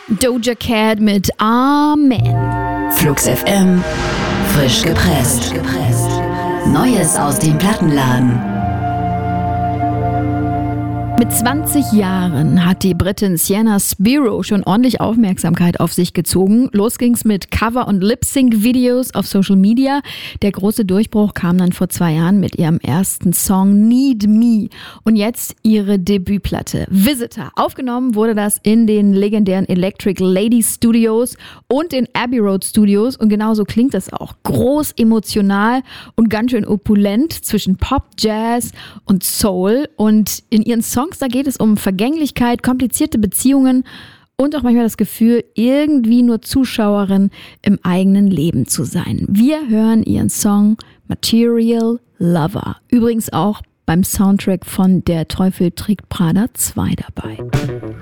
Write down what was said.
Doja Cat mit Amen. Flux FM, frisch gepresst. Neues aus dem Plattenladen. Mit 20 Jahren hat die Britin Sienna Spiro schon ordentlich Aufmerksamkeit auf sich gezogen. Los ging's mit Cover- und Lip-Sync-Videos auf Social Media. Der große Durchbruch kam dann vor 2 Jahren mit ihrem ersten Song Need Me. Und jetzt ihre Debütplatte Visitor. Aufgenommen wurde das in den legendären Electric Lady Studios und den Abbey Road Studios. Und genauso klingt es auch. Groß, emotional und ganz schön opulent zwischen Pop, Jazz und Soul. Und in ihren Songs, da geht es um Vergänglichkeit, komplizierte Beziehungen und auch manchmal das Gefühl, irgendwie nur Zuschauerin im eigenen Leben zu sein. Wir hören ihren Song Material Lover. Übrigens auch beim Soundtrack von Der Teufel trägt Prada 2 dabei.